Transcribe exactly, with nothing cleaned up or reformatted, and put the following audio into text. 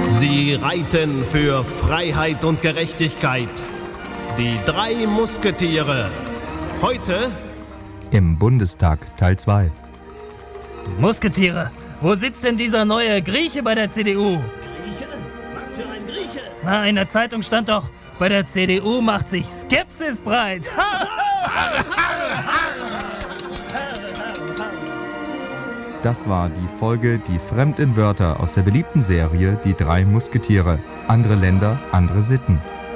Sie reiten für Freiheit und Gerechtigkeit. Die drei Musketiere. Heute im Bundestag Teil zwei. Musketiere, wo sitzt denn dieser neue Grieche bei der C D U? Grieche? Was für ein Grieche? Na, in der Zeitung stand doch, bei der C D U macht sich Skepsis breit. Das war die Folge Die Fremd in Wörter aus der beliebten Serie Die drei Musketiere. Andere Länder, andere Sitten.